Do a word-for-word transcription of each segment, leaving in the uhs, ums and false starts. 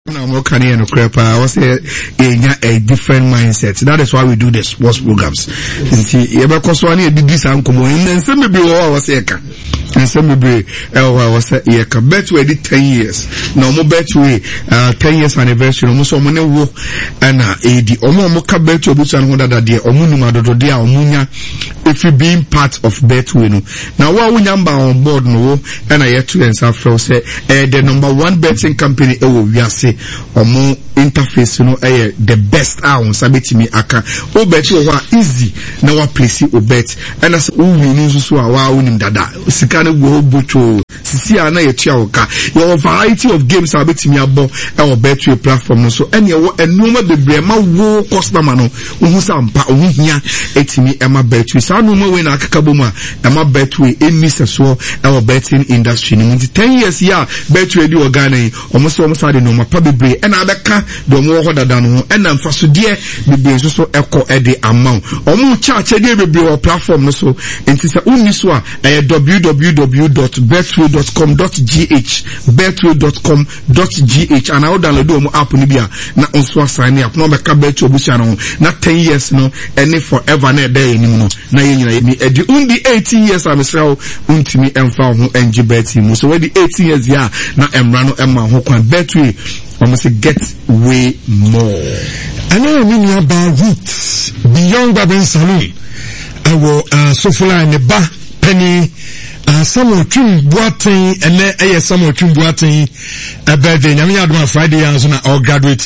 I'm Kanye and Okrepa. I was a, a different mindset. That is why we do the sports programs. You see, ever cause one did this and come on, and then some maybe I was a and some maybe I was a yeka. Betway did ten years. No more Betway, uh, ten years anniversary. Almost so many wo and uh, the Omo Moka Betway, which I wonder that the Omunuma do dia Omunya. If you being part of Betway, no. Now what we number on board no, and I yet to and Safro say, uh, the number one betting company. Oh, we are say. Omo interface no eh the best hour sabeti mi aka o bet you wa easy na wa place o bet and as o win so so wa unim dada sika na go bocho sisi ana ye tua oka your variety of games sabeti mi abo e o bet you platform no so ene wo enuma bebre ma wo customer no hu sampa o hia etimi e ma bet you sa no ma we na akaka bomu a e ma bet we eni seso e o betting industry ni ten years ya bet you di organi o mo so o mo sa de no ma bebre ena abeka do mo ho dada no ena mfaso de bebre so so eko e de amount omo charge de bebre o platform no so enti se uni so a e w w w dot betway dot com dot g h betway dot com dot g h and I will download omo app ni bia na onso assign up no beka betway obusia no na ten years no ene forever na dey ni no na ye nyina ni e di undi eighteen years am srawo untimi emfa ho enji betting mo so we di eighteen years ya na emra no emma ho kwan betway almost get way more. I know when you about roots beyond Babin Saloon. I will uh Sofula and the ba penny uh some trim boating and then a some trim boating a birthday. Nyami aduma Friday and so or graduate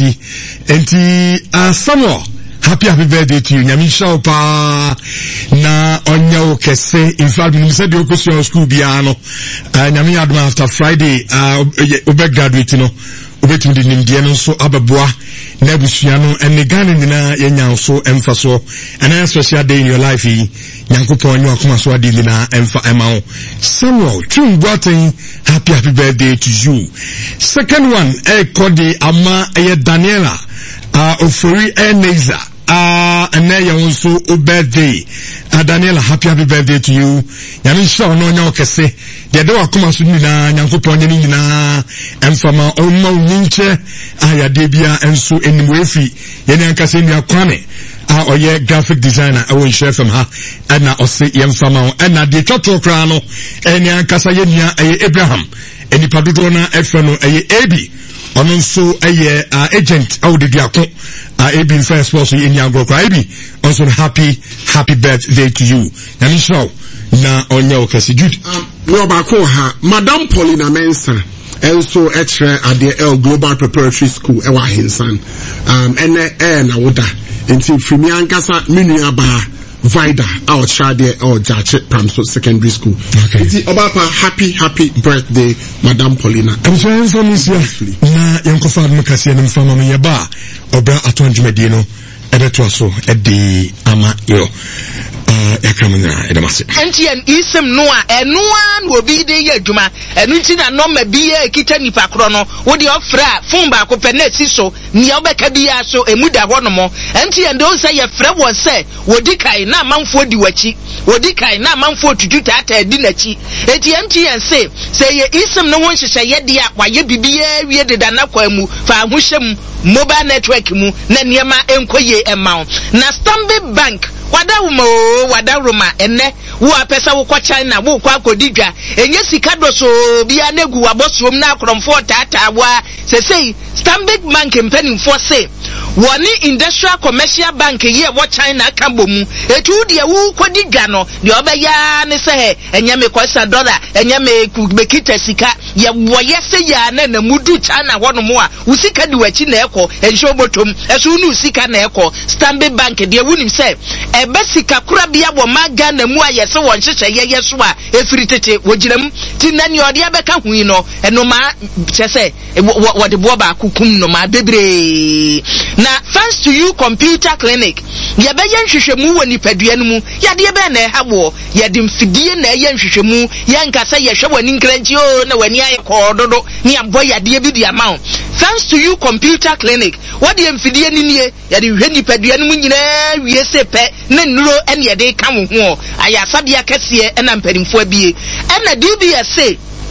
and uh some happy happy birthday to you. Nyami shaupa na onyo kese. In fact, we said you go to school biano. Uh Nyami aduma after Friday uh ube graduate no. Ubeti di nimdiano so ababwa nebusiano and the Ghana nina yenya so emfaso and a special day in your life nyankopon you akoma so adi nina emfa emao Samuel Chumbuaten happy happy birthday to you. Second one e kodi ama e Daniela uh ofori eneza ah uh, and now you also a birthday uh, Daniela happy happy birthday to you yami sha no nya okese de do akoma so nyina nyankopon nyina nyina emfama onma nyinche aya de bia enso enimwefi yene ankase ni akwane a oye graphic designer awon chef from ha na ose yemfama na de twotwo kra no ene ankasa ye nia Abraham eni padodo na efeno eye Abi ono so eye agent awde diakon A B first person in Yango Kraibi. Also happy, happy birthday to you. And show na onyo kasi good. Um, we back ha Madam Paulina Mensah. Also extra at the L Global Preparatory School ewa hinsan. Um, ene e na woda. Enti frimi ankasa minu aba Vida our child there or Jache Pramso Secondary School. Okay. Iti obapa happy happy birthday Madam Paulina. I'm sorry for Miss Na yanko fa mukasi ya mfama miyaba obra atonjume dino ebeto aso edi ama yo uh ekamuna edamase anti en isem no a eno an obi de ye adwuma eno nti na no ma bi e kita nipa kro no wo de ofra fon ba ko pe na si so ni obeka bi ya so emuda ho no mo anti en don say ye frɛ won say wodi kai na amanfo di wachi wodi kai na amanfo tutu tata di nachi eti anti en say say ye isem no won hyehyɛ ye de a wa ye bibia wie de da na kwa mu fa ho hyem mobile network mu na niema enkoye emount na Stanbic Bank wada wo wada roma enne wo apesa wo kwa China wo kwa kodidwa enye sika doso bia negu abosom na akromfo tata wa sesei Stanbic Bank mpanimfo se woni industrial commercial bank ye wo China kambo mu etu de wo kodidwa no de obeya ne se enye me kwasa dollar enye me kubekita sika ye wo ye se ya na na mudu China wono mo a wo sika di wachi na ekọ enhyo botom esu nu sika na ekọ Stanbic Bank de wunim se ebe sika kura bia bo maga na mu ayese won hyehyɛ yeye so a efiri tete wogiram ti na ni ode abeka hui no eno ma kyese wode bo ba kukum no ma bebre na thanks to you computer clinic ye be ye nhwehwemu woni padua no mu ye de be na ehabo ye de mfidie na ye nhwehwemu ye nkasa ye hwe woni nkranchi o na wani aye kododo ni abo ye de bi di amount thanks to you computer clinic what de mfidie ni nie ye de hwe ni padua no mu nyina wie sepe na nuro ene ye de ka wo ho aya sabia kese ena mpanimfo abie ena D B S say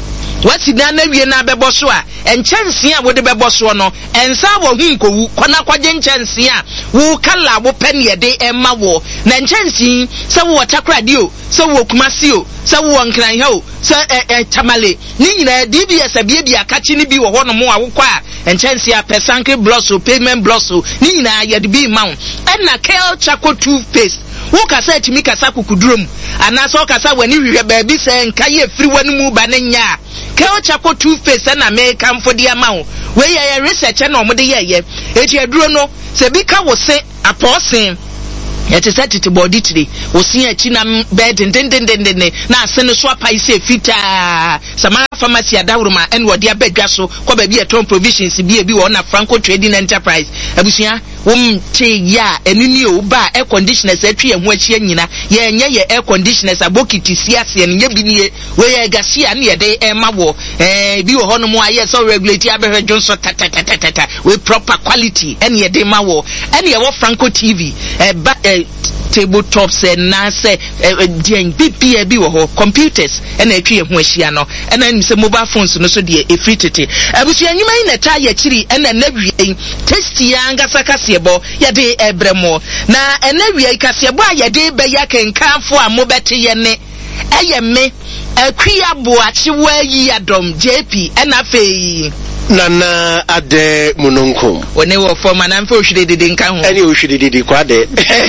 wasi na na wie na bebo so a enchanse a wo de bebo so no ensa wo hu nkowu kona kwaje enchanse a wo kala wo pen ye de emma wo na enchanse se wo takrade o se wo kumasi o se wo nkran he o se eh tamale ni nyina D B S abie bia kachi ni bi wo ho no mo a wo kwa enchanse a pesanke bloss o payment bloss o ni nyina ye de bi ma wo na Kel Chaco toothpaste wo kasa timi kasa kukudurom ana so kasa wani hwehwe ba bi se nka ye firi wani mu ba ne nya Kel Chaco toothpaste na me kan fodi ama wo we ye research na omode ye ye eti aduro no se bi ka wo se aposin yet is set it body today we see a china bed and den den den den na send so apai se fita sama pharmacy adawroma and wo dia bedwa so ko ba bi e ton provisions bi e bi wo na Franco Trading Enterprise abusia wom che ya enini o ba air conditioners atwi e ho achi anyina ye enye ye air conditioners abokiti siase enye bi nie we ye gasia na ye de e ma wo eh bi wo hono mo aye so regulate abehwe jonso tatatata we proper quality and ye de ma wo and ye wo Franco T V eh ba tabletops and nase den bibia bi wo ho computers and atwi e ho ahia no and then say mobile phones no so de e free tete abusu anyuma yi na ta ya chiri and na nawie tasty ya ngasa kasebo ya de ebremo na enawie kasebo ya de be ya kenkanfo a mobete ye ne eye me akua boachi wa yi adom J P and afei Nana ade munonkom. One wo for man for hwede de nka ho. Ani o hwede de kwa de.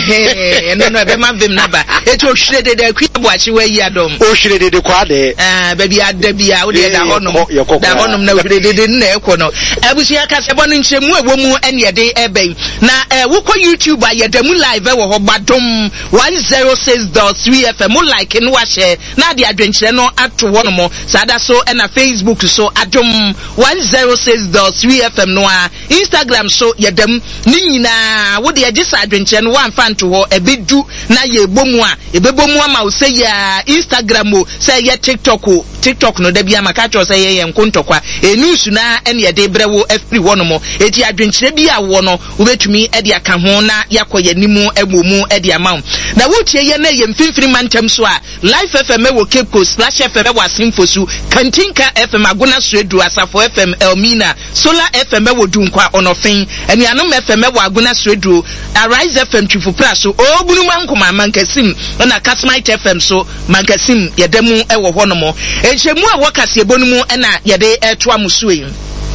Eh no no be ma vim na ba. Eto hwede de akua boachi wa yi adom. O hwede de kwa de. Ah ba bi adabia wo de da honom. Da honom na hwede de na ekọ no. Abusu aka sebo no nchemu ewo mu ene de eben. Na eh wo ko YouTube a yedamu live wo ho badom one oh six point three F M like no wa share. Na de adwenkyere no ato honom. Sada so na Facebook so adom one oh six point three F M no a Instagram so yedam ni nyina wo de agisa adwenkyere no wan fa nto ho ebedu na ye bomu a ebebomu ama wo se ya Instagram o se ye TikTok o TikTok no da bia maka cho se ye ye nkontokwa enusu na ene ye de brewo afri wono mo eti adwenkyere bia wo no wo betumi e de aka ho na yakoye nimu egbomu e de ama na wo tie ye na ye mfimfiri mantem so a Life F M wo Cape Coast Slash F M wo Asimfosu Kantinka F M Aguna Suedu Asafo F M Elmina Solar F M wo Dunkwa Onofin Enianom F M wo Aguna Suedu Arise F M Twifupra so obunu mankoma mankasim na Kasmite F M so mankasim yedemu e wo hono mo enchemu a wakase ebonu mu na yede eto amusue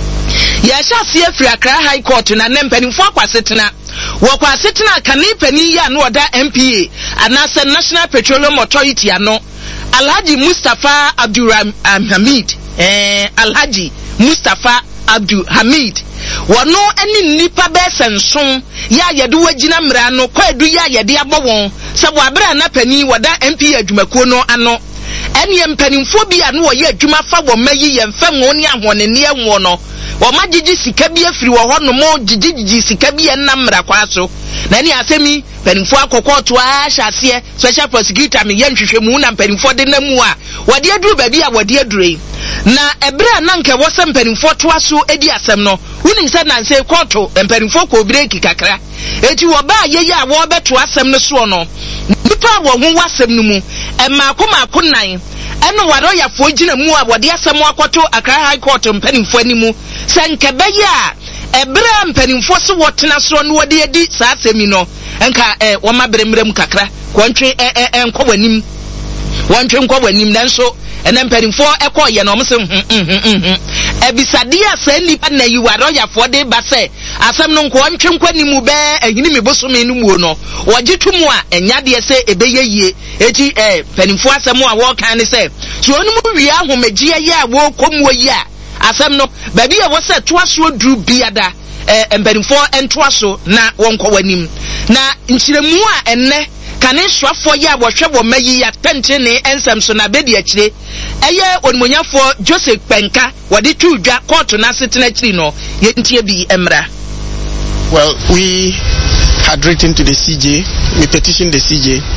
ya sha se afri Accra High Court na nempanimfo akwasetena wo kwasetena kanipani ya no oda M P A anase National Petroleum Authority ano Alhaji Mustafa Abdul Hamid eh Alhaji Mustafa Abdul Hamid wono eni nipa be senson ya yede wagina mra no kwadu ya yede abowon sebo abra na pani woda M P A adwumakuo no ano eni empanimfo bia no ye adwuma fa wo mayi ye mfam oni ahone ne enwo no wo magigi sika bi afiri wo ho no mo gigigi sika bi enamra kwa so na ni asemi panimfo akokoto a hyase special prosecutor me ye nhwehwe mu na panimfo de namu a wode aduru ba bi a wode adure na ebra na nke wo sem panimfo to aso edi asem no woni se na nse koto panimfo ko break kakra eti wo ba ye ye a wo beto asem no so no nipa wo ho wasem no mu e ma akoma akonan eno waro ya fo gina mu a wode asem akoto Accra High Court panimfo animu sankebe ya ebra mpanimfo so wotena so no wode edi saa asemi no enka eh wo mabremrem kakra kwantwe eh eh nkọ wanim wantwe nkọ wanim nanso ene mpanimfo ekọ ye no mse hm ebisade asa nipa na yiwaro ya fo de ba se asem no nkọ ntwe nkọ nimu be ehini mebosome no mu no wogetumu a enya de se ebeye yie eti eh mpanimfo asem a wo kan ne se so onum wi ahomagie ye a wo komu yi a asem no ba bi a wo se to aso duru biada eh mpanimfo ento aso na wonko wanim na nchiremu a enne kane swafo ya wohwe wo mayi ya tente ne ensem so na bedi akire eye onmonyafo Joseph Penka wode tudwa court na setena chiri no yentie bi emra. Well, we had written to the C J, we petitioned the C J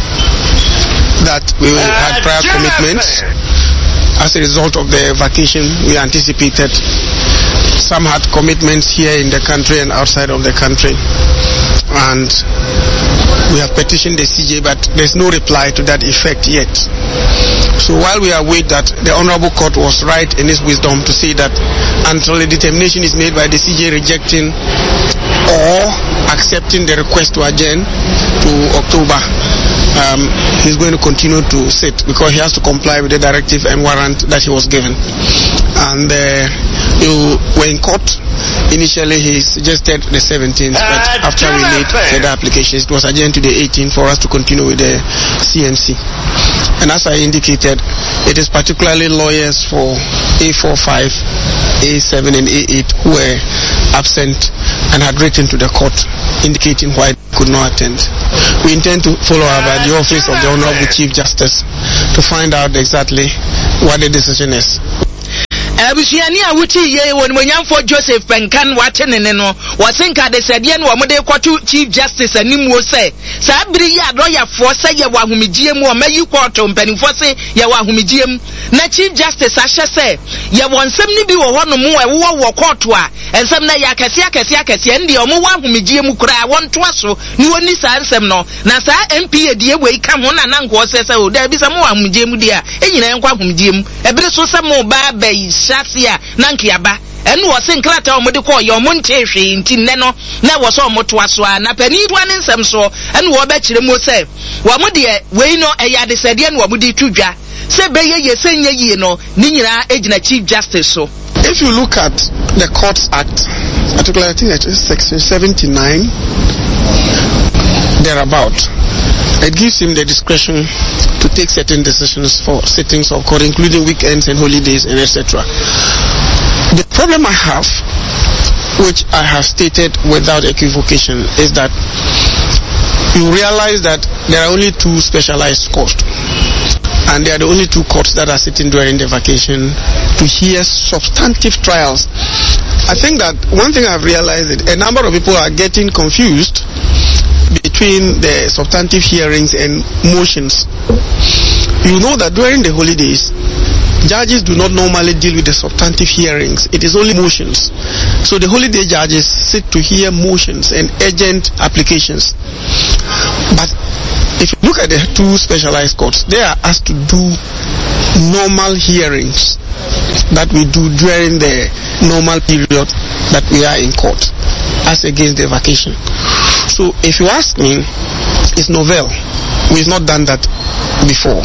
that we uh, had prior commitments. As a result of the vacation, we anticipated some had commitments here in the country and outside of the country. And we have petitioned the C J, but there's no reply to that effect yet. So while we await that, the Honorable Court was right in its wisdom to say that until a determination is made by the C J rejecting or accepting the request to adjourn to October, um, he's going to continue to sit because he has to comply with the directive and warrant that he was given. And uh, you were in court. Initially, he suggested the seventeenth, but uh, after we made the applications, it was adjourned to the eighteenth for us to continue with the C M C. And as I indicated, it is particularly lawyers for A forty-five, A seven, and A eight who were absent and had written to the court indicating why they could not attend. We intend to follow up at the office of the Honorable Chief Justice to find out exactly what the decision is. Abusiani awuti ye won monyamfo Joseph Penkan watene ne no wasenka de sede no mo de kwato Chief Justice animwo se sa biri ya doyafo se ye wahomegiem o mayi kwato mpanimfo se ye wahomegiem na Chief Justice ahye se ye wonsem ni bi wo hono mo e wo wo kwato a ensem na ya kase akase akase ndi o mo wahomegiem kura wonto aso ni woni sa ensem no na sa M P edie we ka ho na na nko se se o da bi sa mo wahomegiem dia enyina enko wahomegiem ebere so se mo ba ba Shasia Nankiaba and was in Clatter Modico, your Monteshi in Tineno, never saw Motuaswa, Napani one in some so, and Wabach Mose. Wamudia, we know a Yadisadian Wamudi Tuja, say Bayer, ye say ye no, Nina, Agent Chief Justice so. If you look at the Courts Act, particularly I think that is section seventy-nine, thereabout, it gives him the discretion to take certain decisions for sittings of court, including weekends and holidays and et cetera. The problem I have, which I have stated without equivocation, is that you realize that there are only two specialized courts, and they are the only two courts that are sitting during the vacation to hear substantive trials. I think that one thing I've realized is a number of people are getting confused between the substantive hearings and motions. You know that during the holidays, judges do not normally deal with the substantive hearings. It is only motions. So the holiday judges sit to hear motions and urgent applications. But if you look at the two specialized courts, they are asked to do normal hearings that we do during the normal period that we are in court, as against the vacation. So if you ask me, it's novel. We've not done that before.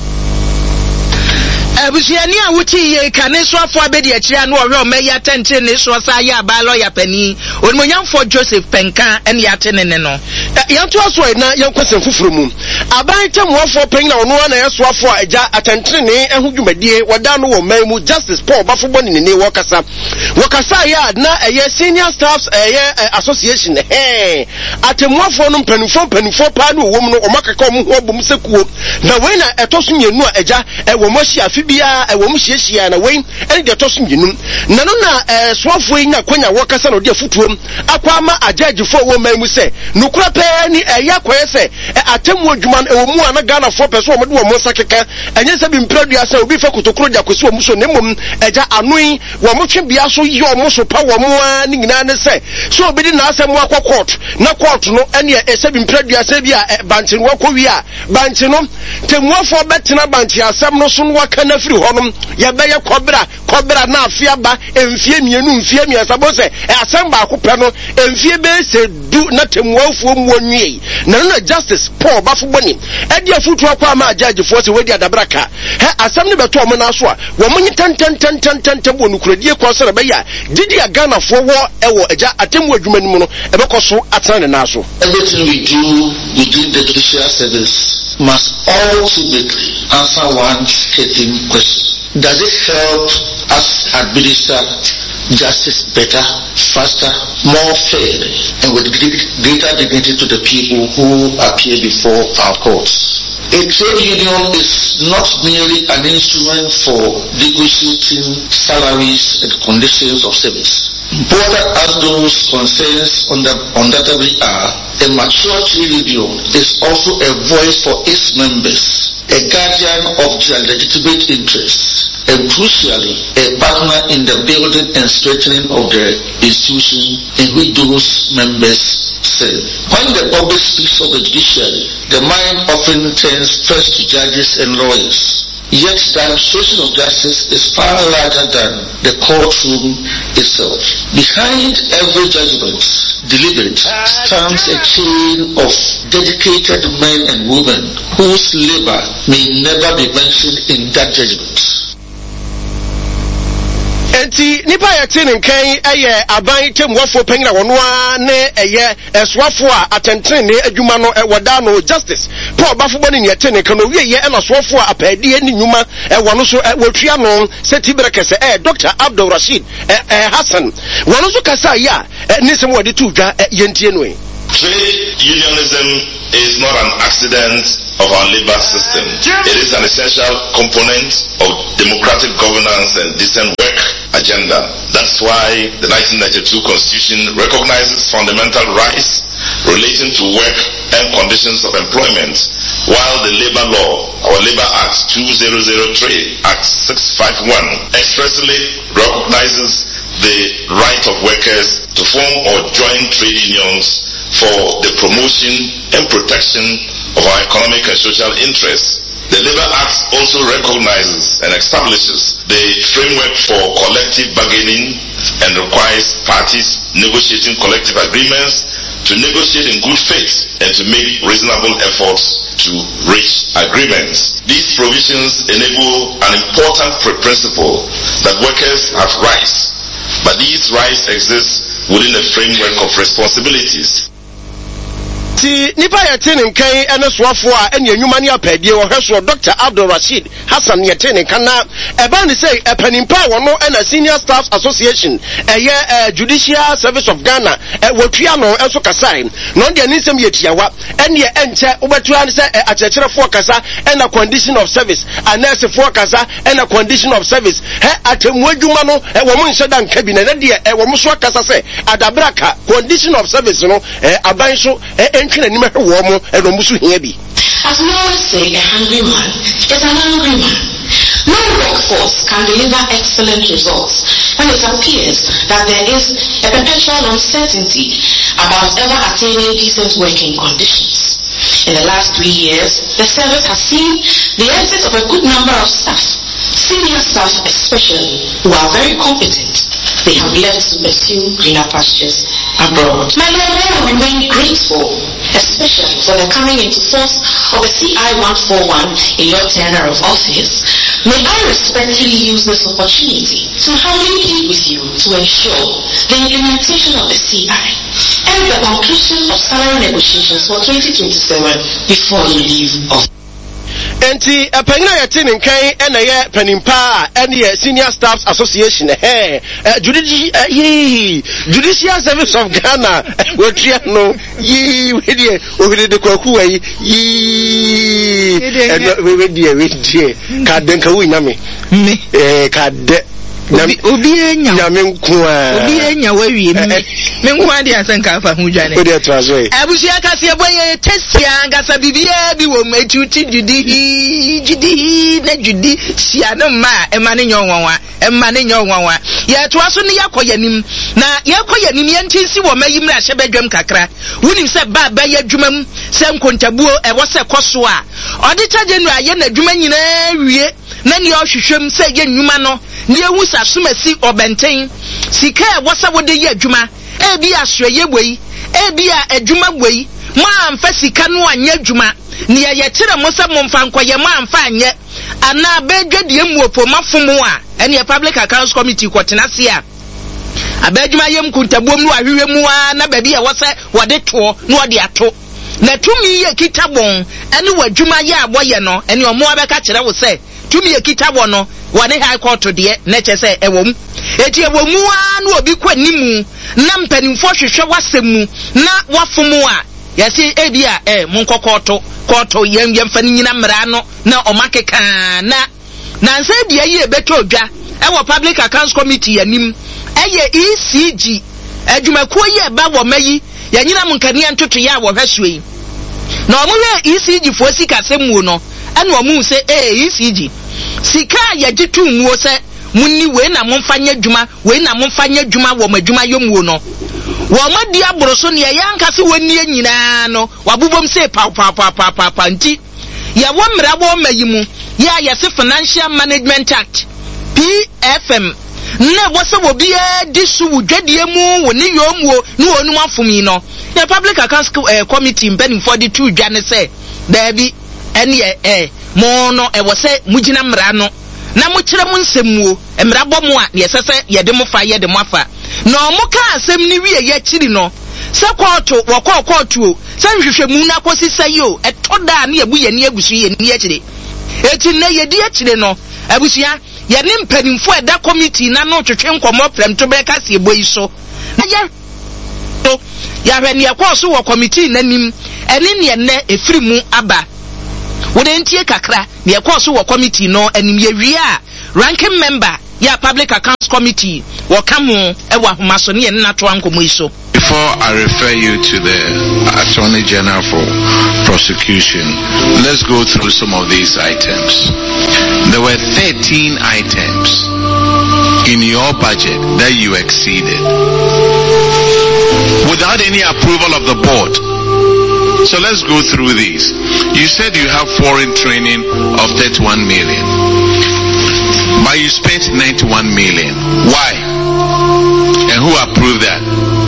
Abusiani awuti ye kaneso afo abedi akira no ohwe omeya tente ne so sa ya ba lawyer pani onmonyamfo Joseph Penkan ene ya tene ne no yanto aso na yankwese fufuru mu aban temwofo pen na ono na yeso afo aja atentene ne ehu dwumadie wada no wo man mu Justice Paul Bafoboni ne ne wokasa wokasa ya na eye Senior Staffs eye Association eh atemwofo no mpanufo mpanufo pa no wo mu no omakaka omo ho obum sekuo na we na etoso nyenu aja e wo moshi afi bia e wo mhyiehia na we ene de etoso nyenu na no na eh soafo yi nya kwanya wokasa no de futuom akwa ma ajagefo wo man mu se nukura pe ni eya kwaye se atemu adwuma e wo mu ana Ghana fo person wo de wo mo sakeka enye se bi mpradua se obi fa kotokoro ja kwesi wo mu so nemom eja anoi wo mo twe bia so yi wo mo so pa wo mo ani nyina ne se so obi di na asem akwa court na court no ene e se bi mpradua se bia banche no akwa wi a banche no temuafo betena banche asem no so no waka na firi honom ye be ye kobra kobra na afia ba emfie mienu mfie miasa bo se asem ba akopɛ no emfie be se du na temuafo mu onwie na no Justice Paul Bafoboni edi afutu akwa ma judgefo se wedi adabraka he asem ne beto omo na so a wo munyi tan tan tan tan tan tan bonu kuradie kwa so be ya didi Ghana fo wo ewo eja atemu adwuma ni mu no e be koso atana ne na so. Everything we do within the judicial service must ultimately answer one certain question. Does it help us administer justice better, faster, more fairly, and with greater dignity to the people who appear before our courts? A trade union is not merely an instrument for negotiating salaries and conditions of service. Important as those concerns undoubtedly are, a mature trade union is also a voice for its members, a guardian of their legitimate interests, and crucially, a partner in the building and strengthening of the institution in which those members serve. When the public speaks of the judiciary, the mind often turns first to judges and lawyers. Yet the administration of justice is far larger than the courtroom itself. Behind every judgment delivered stands a chain of dedicated men and women whose labor may never be mentioned in that judgment. Enti nipa yɛte ne nkan ɛyɛ aban temwafo panyina wɔno a ne ɛyɛ ɛsoafo a atɛntene ne adwuma no ɛwɔda no justice Paul Bafo ne yɛte ne kan no wie yɛ ɛna soafo a apɛdie ne nnwuma ɛwɔ no so wɔtua no sɛ tibere kɛsɛ ɛyɛ Doctor Abdul Rashid ɛ Hassan wɔno so kasa yi a ne sɛm wɔde to dwa yɛntie no. Trade unionism is not an accident of our labor system. It is an essential component of democratic governance and decent work agenda. That's why the nineteen ninety-two Constitution recognizes fundamental rights relating to work and conditions of employment, while the Labor Law, our Labor Act two thousand three, Act six fifty-one, expressly recognizes the right of workers to form or join trade unions for the promotion and protection of our economic and social interests. The Labour Act also recognizes and establishes the framework for collective bargaining and requires parties negotiating collective agreements to negotiate in good faith and to make reasonable efforts to reach agreements. These provisions enable an important principle that workers have rights, but these rights exist within a framework of responsibilities. Ti nipa yɛte ne nkan ɛne soafo a ɛne anwuma ne apɛdie wɔ hwɛ so Doctor Abdul Rashid Hassan yɛte ne nkan na ɛba ne sɛ ɛpanimpa a wɔno ɛna Senior Staff Association ɛyɛ Judicial Service of Ghana wɔtua no ɛnso kasae na ɔde ne nsɛm yɛ tiawa ɛne ɛnkyɛ wobɛtua ne sɛ akyerɛkyerɛfoɔ kasa ɛna condition of service anɛsefoɔ kasa ɛna condition of service hɛ atemmu adwuma no ɛwɔ mo nhyɛ da nka bi na ne deɛ ɛwɔ mo so kasa sɛ adabraka condition of service no aban so As we always say, a hungry man is an angry man. No workforce can deliver excellent results when it appears that there is a perpetual uncertainty about ever attaining decent working conditions. In the last three years, the service has seen the exit of a good number of staff, senior staff especially, who are very competent. They have left to pursue greener pastures abroad. My Lord, I will remain grateful, especially for the coming into force of the C I one forty-one in your tenure of office. May I respectfully use this opportunity to humbly plead with you to ensure the implementation of the C I and the conclusion of salary negotiations for twenty twenty-seven before you leave office. Enti apanyina yɛte ne nkan ɛna yɛ panimpa ɛne yɛ Senior Staff Association eh Judicial Service of Ghana wɔtua no yi wedi ohide de kwaku ayi yi ɛno wedi wedi ka denka wu nyame me eh ka de obi enya nyame nkoa obi enya wawie me me nkoa de asanka afa ho dwane o de trazo e abusia kase eboye tesia ngasa bibia bi wo metuti judi judi na judi sia no ma e ma ne nyonwanwa e ma ne nyonwanwa ye to aso ne yakoyanim na yakoyanim ye ntinsi wo mayimra hye badwam kakra wunim se ba ba ya dwumam se nkontabuo e wo se koso a odita general ye na dwuma nyina wie na ne ohwehwem se ye nnwuma no ne ewu sa sumasi obenten sika e wo se wo de ye adwuma e bi ahweye boi e bi a adwuma boi ma amfa sika no anya adwuma ne ye kire mo se mo mfa nkoye ma amfa anye ana bedwadie muopo mafomo a ene public accounts committee kwotena se a abadwuma yem kuntabuom no ahwehwe mu a na ba bi a wo se wo de to no wo de ato na tumi ye kitabon ene wadwuma ye aboye no ene omo abeka kire wo se tumi ye kitabon no wani high court de na chese ewom eti ewomu a na obi kwanimu na mpanimfo hwehwe wasemu na wafomu a yesi ebia eh monkokoto koto yem yem fani nyina mra no na omakeka na na nse bia yi ebeto odwa ewo public accounts committee yanim eye E C G adwumakuo yi eba wo mayi yanyina munkania ntoto ya wo hwehwe na omuwe E C G fo sika semu no ene omu se eh E C G sika ya jitu muo se munni we na momfanya dwuma we na momfanya dwuma wo madwuma yomuo no wo madi aboroso ne ya nkase woni nyina no wabubom se pa pa pa pa pa nti ya wo mrabo mayimu ya yesi Financial Management Act P F M na wose wo bia disu wudwadie mu woni yomuo ni wonu afumi no the Public Accounts uh, Committee impending for the two dwane say baby ene eh mo no e wose mugina mra no na mo kire mu nsemuo emra bɔ mu a ne yesese yede mo fa yede mo afa no mo ka asem ni wie ye kiri no se kwoto wokɔ kwoto o se nhwehwɛmu na kosi sayo etoda na yebu ye ne agusu ye ne akire eti na yedi akire no abusua ye ne mpanimfo eda committee na no twetwe nkomo prem to breka se ebo yi so na ye to ya hwe ne yakɔ so wo committee nanim ene ne ne efiri mu aba wo de ntie kakra ne yakɔ so wo committee no anim ye wie a ranking member ya Public Accounts Committee wo kamo e wa homaso ne ye na to ankomo yi so. Before I refer you to the Attorney General for prosecution, let's go through some of these items. There were thirteen items in your budget that you exceeded without any approval of the board. So let's go through these. You said you have foreign training of thirty-one million, but you spent ninety-one million. Why? And who approved that?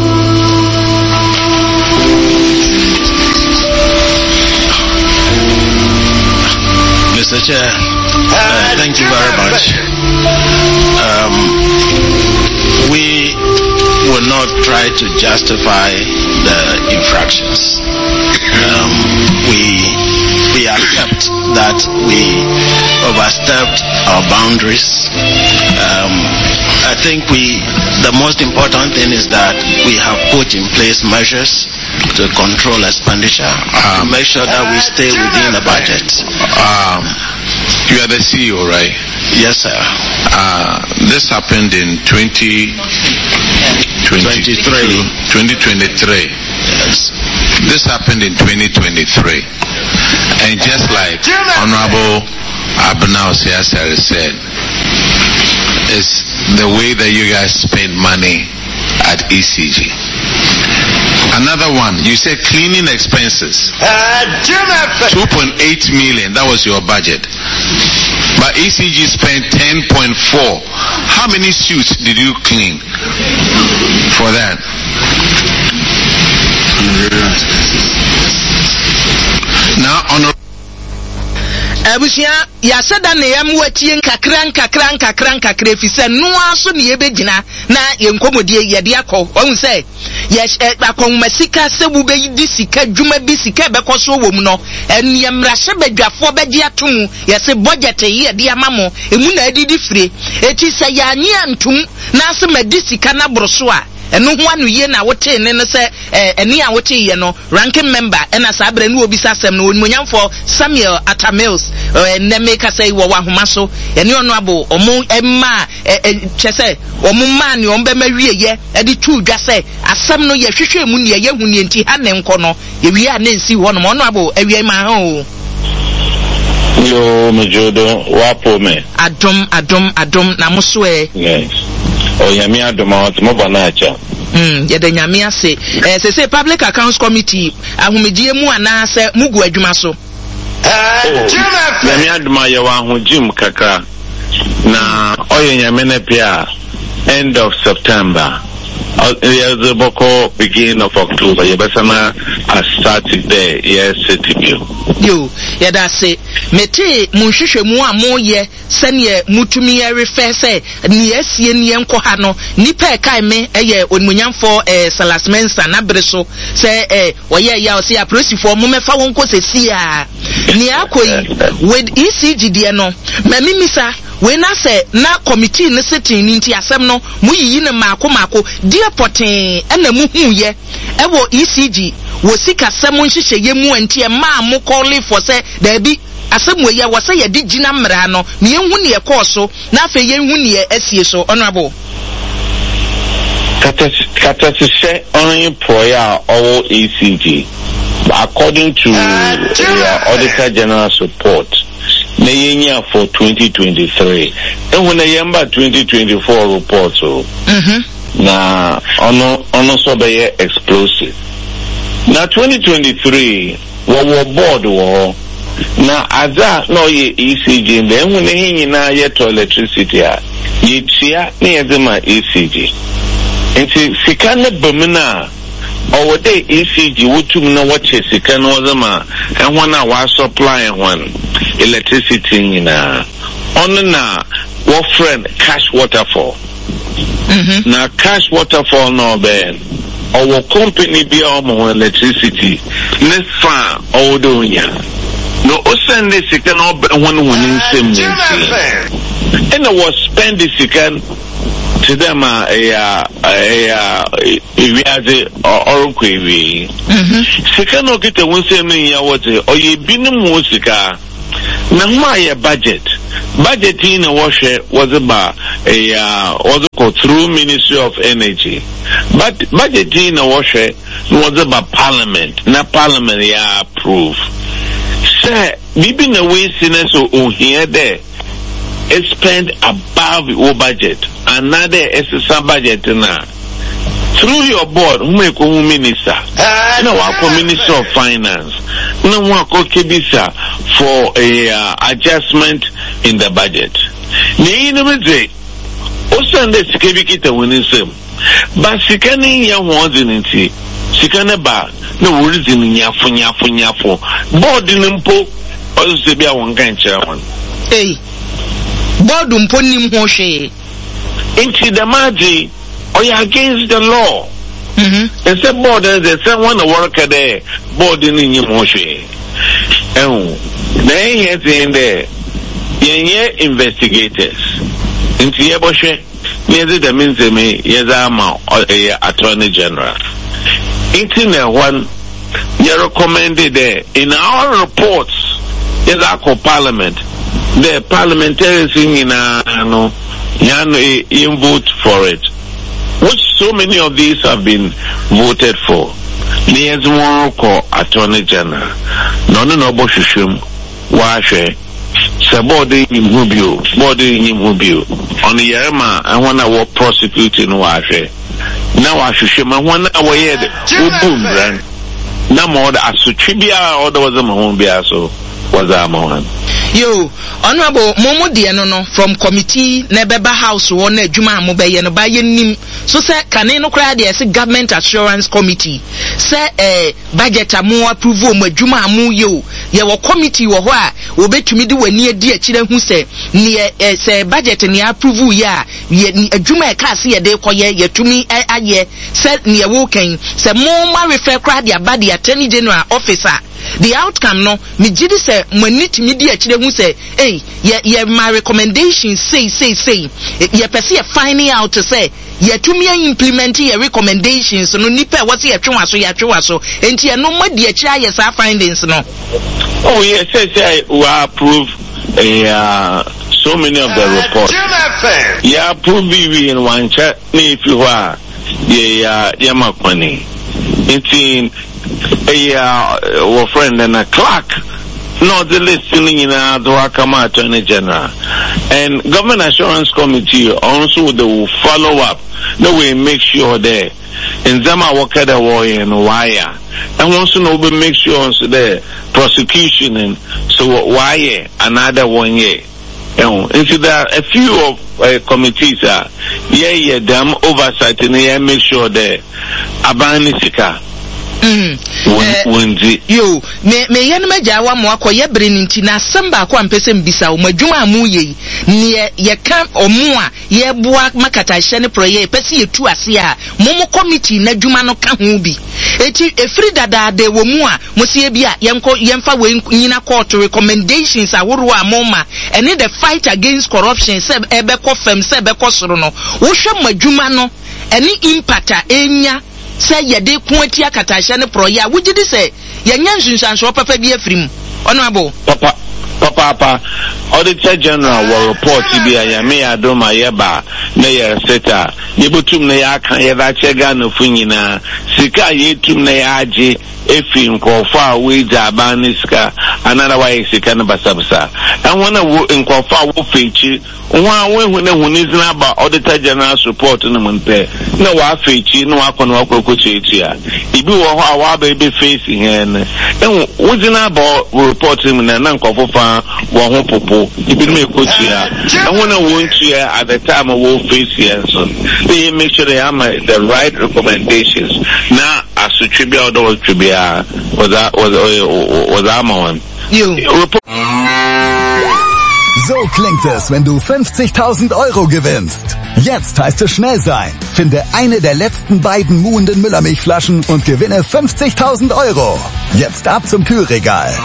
Mister Chair, uh, thank you very much. Um, we will not try to justify the infractions. Um, we we accept that we overstepped our boundaries. Um, I think we the most important thing is that we have put in place measures to control expenditure, um, to make sure that we stay within the budget. Um, you are the C E O, right? Yes, sir. Uh, this happened in twenty twenty-three. twenty twenty-three. Yes. This happened in twenty twenty-three. And just like Honorable Abnao Siasari said, it's the way that you guys spend money at E C G. Another one, you said cleaning expenses. two point eight million, that was your budget. But E C G spent ten point four. How many suits did you clean for that? Now, on abusia ya seda ne yam watie nkakra nkakra nkakra nkakra efise no aso ne yebegina na yenkomodie yede akọ ohun se ye akonmasika sebu be di sika dwuma bi sika bekoso wom no eniyamra hye badwafo bedi atom ye se budget yede amamo emu na adidi fire eti se ya nye antum na ase madi sika na broso a eno ho anu ye na wote ne ne se eni a wote ye no ranking member ena sa abra nu obisa asem no onimonyamfo Samuel Atamils ne make say wo wa homa so eni ono abo omo emma chese omo ma ne ombe ma wie ye e di tu dwa se asem no ye hwehwe mu ne ye hu ne enti ha ne nko no ye wie a ne nsi ho no ono abo awie ma ha o yo mejodo wapo me adom adom adom na muso e yes o yami adoma o mo bana acha mm ye de nyame ase eh se se Public Accounts Committee ahomedie mu ana se mugu adwuma so yami adoma ye wa ahojim kakra na oye nyame na pia end of September the boko beginning of October ye besana I started there yes city yo ya da se mete munhwehwe mu a mo ye sene mutumi ye refer say ne asie ne enko ha no nipa kai me eye onmunyamfo eh Salas Mensa na bere so say eh oye ya o say aprosifo mo mefa won ko sesi a ne akoyi with E C G de no mamimisa we na se na committee ne sitting ni nti asem no muyiyi ne maako maako dia poten na mu hu ye ewo E C G wo sika sem nhihye ye mu anti e ma mo call for say there be asem we ye wo say ye di gina mra no ne ye hu ne ye course na afa ye hu ne ye asie so honorable Katasise on poya or E C G according to uh, Auditor General's report Nayenya for twenty twenty-three. And when I remember twenty twenty-four report, so mm-hmm. na ono ono so be explosive. Now twenty twenty-three, what we board war na aza no ye E C G nde hu ne hinyina ye to electricity a ye tia na ye dema E C G enti sika ne bamina owo de E C G wotum na wache sika no dema ehwo na wa supply ehwan electricity nyina on na what friend cash waterfall mhm na cash waterfall no be our company be omo electricity ne fa owo do nya no send the second one winning same and I was spend the second to them a a a we are the or query second no get one same ya what or ye bin musica na my budget budget in a washer was about a uh was called through Ministry of Energy but budget in a washer was about parliament na parliament ya approve. Sir, maybe no way sinners so here there is spent above your budget. Another is a budget now. Through your board, who make a minister, no one minister of finance, no one kibisa for a uh, adjustment in the budget. Ni inumeze, also the sikebikita winning same, but sikani ya wanziniti, sikane ba. No reason nyafu nyafu nyafu board nimpo also be a one kind chairman eh board mpo nim ho hwe into the margin or you against the law mhm and say board there say one worker there board in nim ho hwe eh na here thing there yenye investigators into yebo hwe me the means me yeza ma attorney general. Internet one, you recommended there in our reports. Yes, our parliament, the parliamentarians in no, you vote for it, which so many of these have been voted for. There's one call attorney general. No, no, no, Boshushum, Washe, Sabodi in Mubio, body in Mubio. On the Yerma, I want to work prosecuting Washe. Now I should show my one away the boom brand. No more the Asutribia or there was a Mahombia so was a Mohan. Yo, Honorable Momo Dianono from Committee Nebeba House one Juma Mobay and Bayan Nim. So say Caneno cry the Government Assurance Committee. Say eh budget a more approval me Juma Mu yo. Ye wa committee wa wa will be to me do near dear children who say near eh say budget and approval ya ye a Juma class ye de koye ye to me a ye said near walking say more refer cry the body attorney general officer. The outcome no me jidi say money to me dear children who say hey ye ye my recommendation say say say ye pese finding out to say ye to me implement your recommendations no nipa what ye twa so ye twa so enti ye no ma de akira ye sa findings no. Oh yes, yes, yes, we approve uh, so many of the uh, reports. Yeah, approve we in one chat if you are yeah yeah money. It's a uh, friend and a clerk. No, the listening in a Dwakama Attorney General and Government Assurance Committee also they will follow up. They will make sure there in Zama Wakada war and wire and also no will make sure also there prosecution and so wire another one year. And so there are a few of uh, committees are uh, yeah yeah them oversight and yeah make sure there abanisika. Mm. Uh, yo me me yan maja wa mo akoye breninti na samba akwa mpese mbisa o madwuma amu ye ne ye kan omu a ye boa makata hye ne proye pese ye tu ase a momo committee na dwuma no ka ho bi eti efri dada de wo mu a mo se bi a yenko yemfa we nyina court recommendations aworo a moma ene the fight against corruption se ebe ko fam se ebe ko soro no wo hwe madwuma no ene impact a enya say ye de kuatia katasha ne proya wugidi say ye nyansunsan so papa bi afrim honorable papa papa papa Auditor General will report to be a me adoma yeba mayor seta yebutum na ya kan ye da chega no funyina sika yetum na ya age efi nkofo we jaba niska another way sika na basabsa and when nkofo wo fechi nwa we hu na hu nizna ba Auditor General report no mpe na wa fechi na wa kono akoko chechi a ibi wo ho awa ba be face hen en wo zina ba report mu na nkofo fa wo ho popo ibi me kochi a and when won to at the time wo face here so they make sure they have the right recommendations now as to tribute or tribute was that was was that one you So klingt es, wenn du fünfzigtausend Euro gewinnst. Jetzt heißt es schnell sein. Finde eine der letzten beiden muhenden Müllermilchflaschen und gewinne fünfzigtausend Euro. Jetzt ab zum Kühlregal.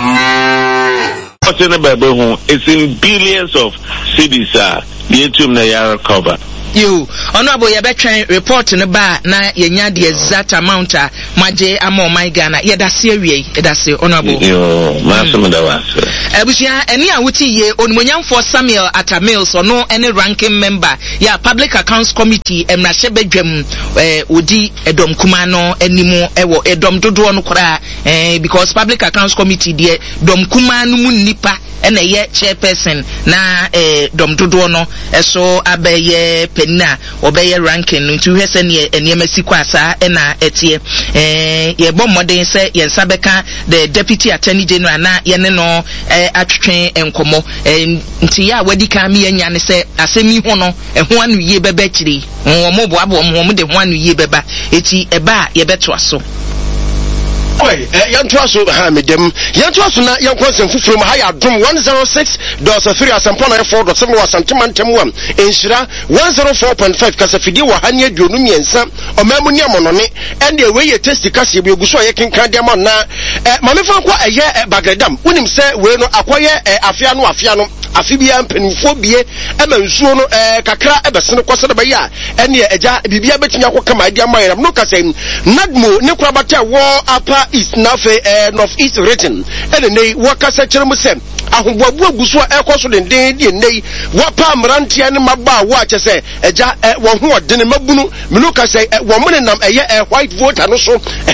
It's in billions of cities, uh, YouTube na ya recover. You, honorable Yabetran report in the bar, na yenya the exact amount, maje amo my Ghana, yada serie, yada se, honorable. Yo, masum da was. Ebusia, any awuti ye, onmunyam for Samuel at a mills or no any ranking member, ya public accounts committee, and Rashebe Jem, eh, udi, edom kumano, anymore, ewo, edom dodo no kora, eh, because public accounts committee, dear, dom kumanu nipa, and a ye chairperson, na, eh, dom dodo no, eso, abeye, penna obey ranking ntu hwese ne enyemasi kwasa na etie eh ye bom modern say ye sabeka the deputy attorney general na ye ne no eh atwetwen enkomo nti ya wadi ka me nya ne say asemi ho no eho anu ye beba kiri wo mo bo abo mo de ho anu ye beba eti eba ye beto aso. Oi, yantuaso ha medem. Yantuaso na yankwansen fufuru ma ha ya drum one oh six point three asampona four point seven wasantimantem wam. Enshira one oh four point five kasafidi wa hanye aduonu miensa. Omamu ni amonone. Ende we ye testi kasi bi oguso ye kenkan de amon na eh mamefa kwa eye bagredam. Unim se we no akwaye afia no afia no afibia mpanifo bie ema nsuo no eh kakra ebesene kwose ba ya ene eja bibia betimi akoka ma dia mayram no kase nadmo ne kura bata wo apa is nafe uh, north east region and nei wakasa kyeremu sem ahobwabu aguso ekoso den den die nei wapa mrantia ne maba wa kyese eja wo ho odene mabunu menu kase wo mone nam eye white voter no so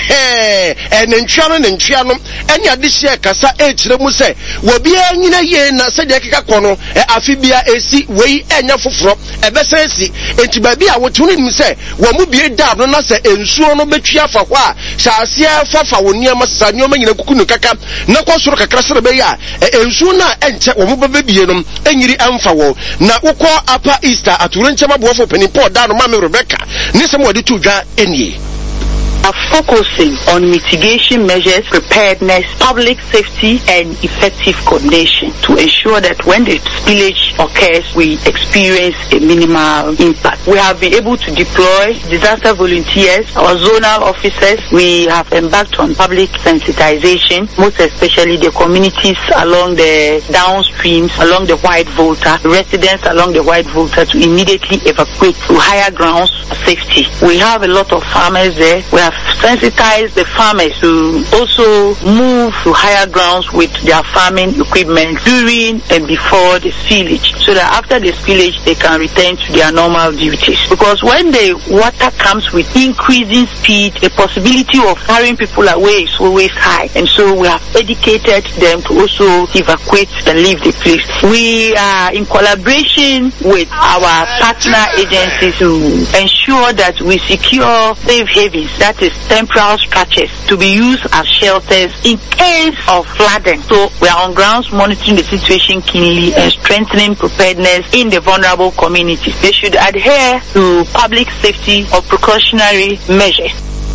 eh ne ntwa no ne ntwa no ene ade hye kasa e kyeremu se wo bia nyina ye na se de keka kono afibia esi wei enya foforo ebesensi enti ba bia wo tunu nim se wo mu bie dab no na se ensuo no betwa fa hɔ a saasia fafa wo niam sasa nyoma nyina kukunu kaka na kwosoro kakra sere be ya ensuo na enche wo mu bebie no enyiri amfa wo na ukọ apa easter aturo nchema boafo penipɔ da no ma me Rebecca ne se mo de tu dwa enie are focusing on mitigation measures, preparedness, public safety, and effective coordination to ensure that when the spillage occurs, we experience a minimal impact. We have been able to deploy disaster volunteers, our zonal officers. We have embarked on public sensitization, most especially the communities along the downstreams, along the White Volta, residents along the White Volta to immediately evacuate to higher grounds for safety. We have a lot of farmers there. We have sensitized the farmers to also move to higher grounds with their farming equipment during and before the spillage, so that after the spillage they can return to their normal duties. Because when the water comes with increasing speed, the possibility of carrying people away is always high, and so we have educated them to also evacuate and leave the place. We are in collaboration with our partner agencies to ensure that we secure safe havens, that is temporal structures, to be used as shelters in case of flooding. So we are on grounds monitoring the situation keenly and strengthening preparedness in the vulnerable communities. They should adhere to public safety or precautionary measures.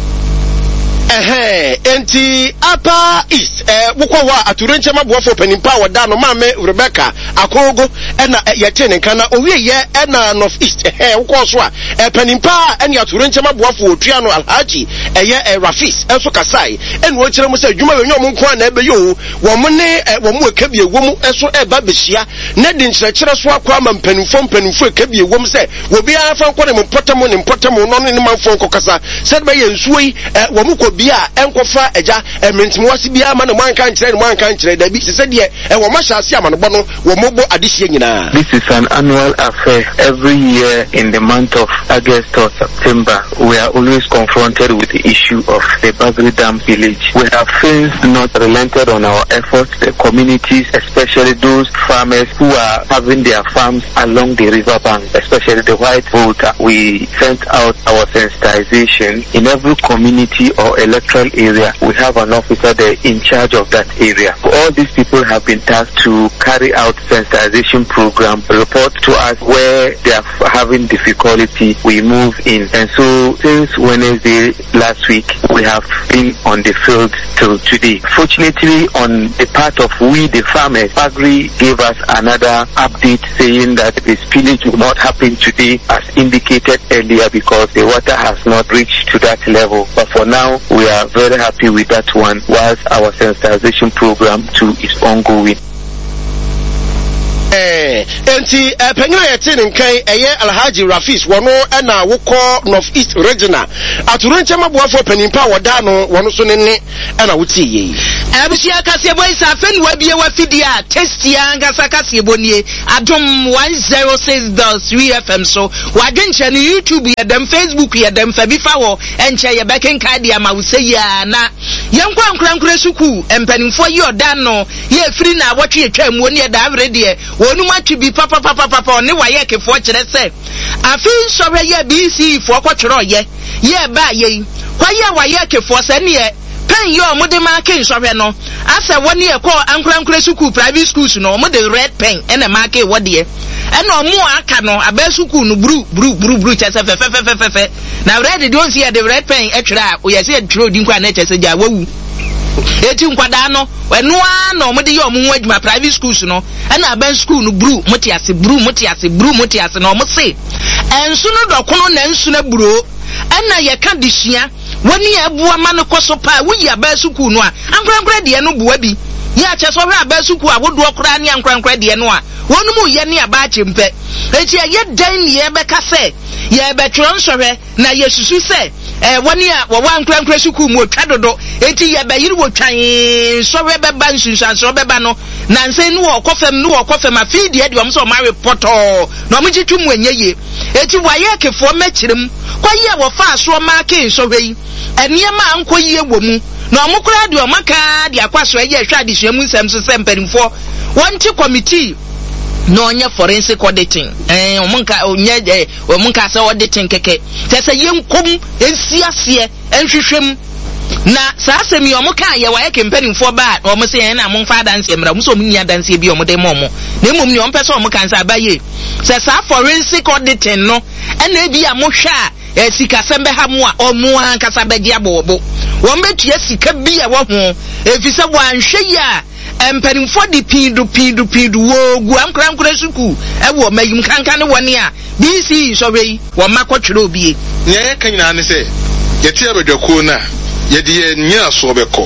Eh enti apa east eh wukwa aturenche mabuafo penimpa wada no mame Rebecca akogo ena yete ne kana owie ye ena north east eh wukwa so a eh penimpa ena aturenche mabuafo otua no alhaji eye eh Rafis enso kasai ena wo kire mu se dwuma we nyom nko na ebe yo wo mo ne wo mo ekabie wo mu enso eba behia na de nkyerɛkyerɛ so akwa ma mpanimfo mpanimfo ekabie wo mu se wo bia fa nko ne mpotamo ne mpotamo no ne manfo nko kasa se be ye nsuo yi wo mu ko obi a enkofa eja ementim wase bia ma no man kan kire no man kan kire da bi se se de e wo ma hyase amanobɔ no wo mobo adehye nyina. This is an annual affair. Every year in the month of August or September, we are always confronted with the issue of the Bagri Dam village. We have since not relented on our efforts. The communities, especially those farmers who are having their farms along the river bank, especially the White Volta, we sent out our sensitization. In every community or electoral area, we have an officer there in charge of that area. All these people have been tasked to carry out sensitization program, report to us where they are having difficulty, we move in. And so since Wednesday last week, we have been on the field till today. Fortunately, on the part of we the farmers, Agri gave us another update saying that the spillage will not happen today as indicated earlier because the water has not reached to that level. But for now, we are very happy with that one whilst our sensitization program too is ongoing. Eh, enti pengina yete nkan eye Alhaji Rafis wono na wokɔ North East Regional aturenche maboafo panimpa woda no wono so ne ne na wuti yi abusia kase boy sa fen wa bie wa fidi a testi anga sakase bonie adom one oh six point three F M so wadwenche ne YouTube ya dem Facebook ya dem fa bi fa wo enche ye beken card ya ma wuseyi na yenkwa nkurankura suku empanimfo yi oda no ye free na wotwe etwa mu ne da avre de wonu matwi bi papa papa papa ne waye kefo kire se afi sobe ye B C fo kwotwero ye ye ba ye kwaye waye kefo se ne ye pen yo mo de market sobe no asa woni e ko ankurankura suku private schools no mo de red pen ene market wo de e no mo aka no aba suku no bru bru bru bru chese fe fe fe fe fe na red don't see the red pen e twira o ye se twiro di nkwa na chese ja wawu eti nkwada no enu a no mo de yo mo adwuma private schools no na aba school no bru mo ti ase bru mo ti ase bru mo ti ase no mo se ensu no dokono na ensu na bru na ye ka dihia woni abua ma no koso pa wo ya aba school no a ankrankra de no bua bi ya che so hwe aba school awodo okra ne ankrankra de no a wonu mu ye ne aba chempe eti ye dan ne ye be ka se ye be twon sohwe na ye susu se eh woni a wo ankrankra school mu otwa dodo eti ye be yiri wo twan sohwe be ba nsunsan so be ba no na nse nu wo kofem nu wo kofem afidi de wo so ma report no mo gitu mu enye eti waye kefo mechirem kwaye wo fa so ma ke sohwe yi eniema ankoyie wo mu na omukura de omaka de akwaso eye hwa adehia mu nsem so semperimfo wonti committee no onye forensic auditing eh omunka onye eh omunka se auditing keke tese yenkom ensiase enhwehwem na saa semi omuka ye wa ye kemperimfo ba omo se yen na monfa dance emra muso munnia dance bi omo de momo na emom ni ompese omuka nsa abaye se saa forensic auditing no ena bi amohwa a sika sembe ha mu a omo ankasa bedi abobo won betua sika bi a wo ho efise wanhwe ya emperimfo di pindu pindu pindu wo gu ankrankra suku e wo mayim kanka ne woni a B C so we wo makotwere obie ye kanyina ne se ye tie bedwako na ye de nyina so beko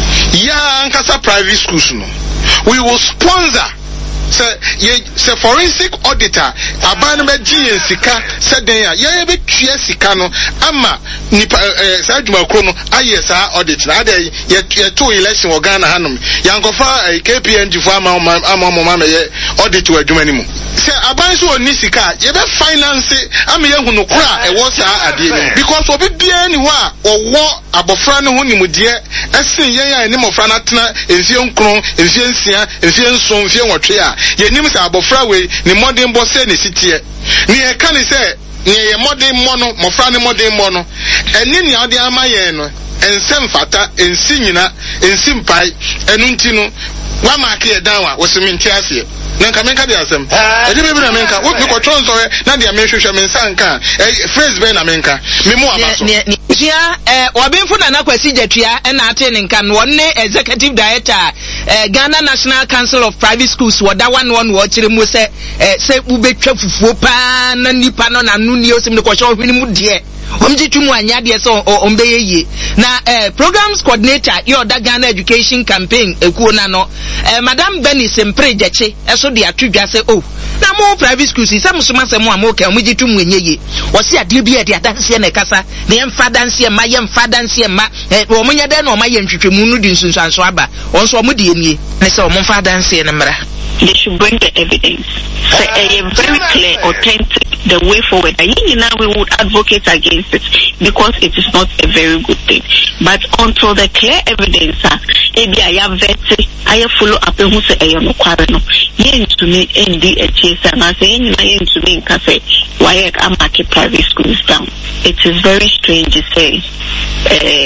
ya ankasa private schools no we will sponsor say ye say forensic auditor aban be gien sika seden ya ye be tue sika no ama nipa sa adwuma kro no aye sa audit na ade ye to election organ hanom yankofa K P N G fo ama ama ama ye audit wa adwuma ni mu say aban so oni sika ye be finance ama ye hunu kra e wo sa ade no because obi bia ni ho a owo abofra no ho nimude esen ye ya ni mofra na tena enfie nkron enfie nsia enfie nso enfie nwotwe a yenim sa abofra we ni modern boss se ne sitie ni e kan se ni ye modern mono mofra ni modern mono eni ni ade ama ye no ensem fata ensi nyina ensi mpai enu ntino wa mark ye down a wo se minti ase nanka menka de asem edi be na menka wo bi ko tronso na de amehwehwe mensa nka phrase be na menka me mu abaso tia eh obinfu na nakwasi jatua na ate ne nka no ne executive director eh Ghana National Council of Private Schools woda one one wo kire mu se eh se ubetwa fufuo pa na nipa no na nu ni osim ne ko hwe hwini mu de omji tumu anya de so ombeye na eh programs coordinator your Ghana education campaign ekuo na no eh madam Benny Sempre Jeche eso de atudwa se oh na mo private schools se musoma se mo amoka omji tumu enyeye wo se ade bi e de adanse na kasa na yem fadanse ma yem fadanse ma eh wo munya de na o ma yem twetwemu nu di nsunsanso aba won so mo de enie ne se o mo fadanse na mra. They should bring the evidence. So, uh, very clear, authentic, the way forward. And now we would advocate against it because it is not a very good thing. But until the clear evidence, maybe I have vetted, I have follow up who say I am no quarano. Yen to me, N D H S, and I say, yen to me, can say, why I'm market private schools down. It is very strange to say. Uh,